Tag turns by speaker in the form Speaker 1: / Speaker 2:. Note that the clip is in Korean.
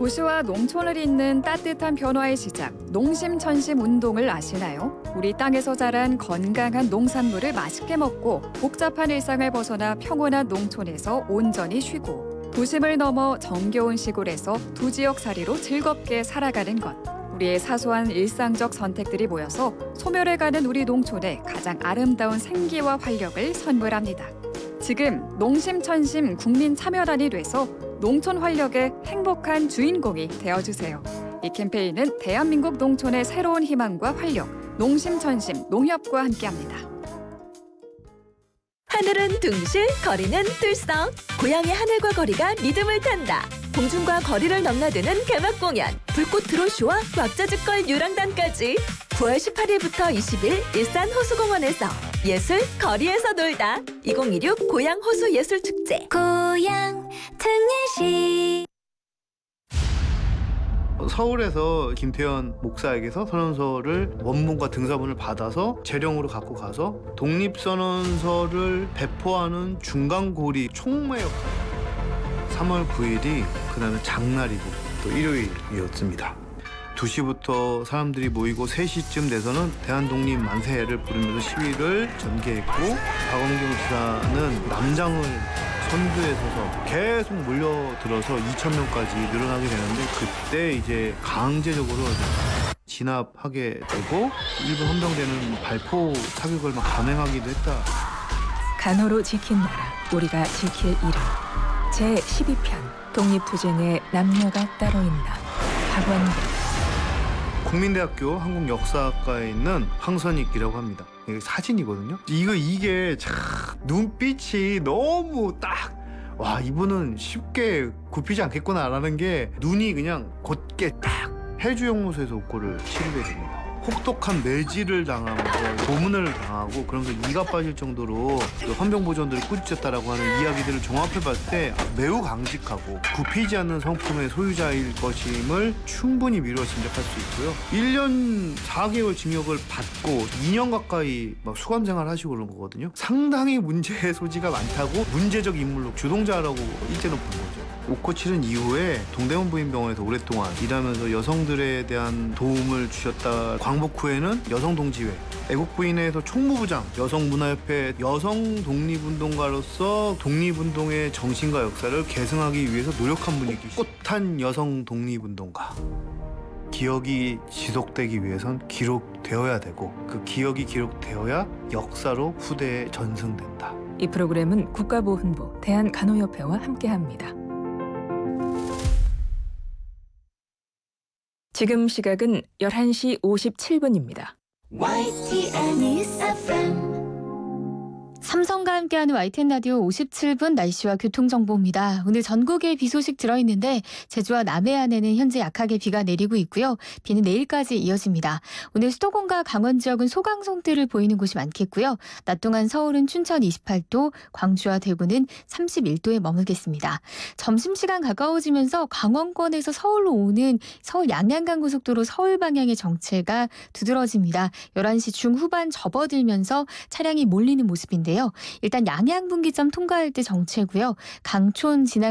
Speaker 1: 도시와 농촌을 잇는 따뜻한 변화의 시작, 농심천심 운동을 아시나요? 우리 땅에서 자란 건강한 농산물을 맛있게 먹고 복잡한 일상을 벗어나 평온한 농촌에서 온전히 쉬고 도심을 넘어 정겨운 시골에서 두 지역살이로 즐겁게 살아가는 것. 우리의 사소한 일상적 선택들이 모여서 소멸해가는 우리 농촌에 가장 아름다운 생기와 활력을 선물합니다. 지금 농심천심 국민참여단이 돼서 농촌 활력의 행복한 주인공이 되어주세요. 이 캠페인은 대한민국 농촌의 새로운 희망과 활력, 농심천심 농협과 함께합니다.
Speaker 2: 하늘은 둥실, 거리는 뚫썩. 고향의 하늘과 거리가 리듬을 탄다. 공중과 거리를 넘나드는 개막 공연, 불꽃 드론쇼와 왁자지껄 유랑단까지 9월 18일부터 20일 일산 호수공원에서 예술 거리에서 놀다. 2016 고향 호수 예술 축제.
Speaker 3: 고향 특례시.
Speaker 4: 서울에서 김태현 목사에게서 선언서를 원문과 등사본을 받아서 재령으로 갖고 가서 독립선언서를 배포하는 중간고리 총매역 3월 9일이 그다음에 장날이고 또 일요일이었습니다. 2시부터 사람들이 모이고 3시쯤 돼서는 대한독립 만세를 부르면서 시위를 전개했고 박원경 지사는 남장을 선두에 서서 계속 몰려들어서 2,000명까지 늘어나게 되는데 그때 이제 강제적으로 진압하게 되고 일부 헌병대는 발포 사격을 막 감행하기도 했다.
Speaker 5: 간호로 지킨 나라, 우리가 지킬 이름. 제12편 독립투쟁에 남녀가 따로 있나. 박원경.
Speaker 4: 국민대학교 한국역사학과에 있는 황선익이라고 합니다. 이게 사진이거든요. 이게 참 눈빛이 너무 딱 와 이분은 쉽게 굽히지 않겠구나라는 게 눈이 그냥 곧게 딱 해주영무소에서 옥고를 치르게 됩니다. 혹독한 매질을 당하면서 고문을 당하고 그러면서 이가 빠질 정도로 헌병보존들을 꾸짖었다라고 하는 이야기들을 종합해봤을 때 매우 강직하고 굽히지 않는 성품의 소유자일 것임을 충분히 미루어 짐작할 수 있고요. 1년 4개월 징역을 받고 2년 가까이 막 수감 생활하시고 그런 거거든요. 상당히 문제의 소지가 많다고 문제적 인물로 주동자라고 일제는 본 거죠. 옥고 치른 이후에 동대문 부인병원에서 오랫동안 일하면서 여성들에 대한 도움을 주셨다. 광복 후에는 여성동지회, 애국부인회에서 총무부장, 여성문화협회 여성 독립운동가로서 독립운동의 정신과 역사를 계승하기 위해서 노력한 분이 계시죠. 꽃한 여성 독립운동가. 기억이 지속되기 위해선 기록되어야 되고 그 기억이 기록되어야 역사로 후대에 전승된다.
Speaker 5: 이 프로그램은 국가보훈부, 대한간호협회와 함께합니다. 지금 시각은 11시 57분입니다.
Speaker 3: YTN News FM.
Speaker 6: 삼성과 함께하는 YTN 라디오 57분 날씨와 교통정보입니다. 오늘 전국에 비 소식 들어있는데 제주와 남해안에는 현재 약하게 비가 내리고 있고요. 비는 내일까지 이어집니다. 오늘 수도권과 강원 지역은 소강송들을 보이는 곳이 많겠고요. 낮 동안 서울은 춘천 28도, 광주와 대구는 31도에 머물겠습니다. 점심시간 가까워지면서 강원권에서 서울로 오는 서울 양양간 고속도로 서울 방향의 정체가 두드러집니다. 11시 중후반 접어들면서 차량이 몰리는 모습인데요. 일단 양양분기점 통과할 때 정체고요. 강촌 지나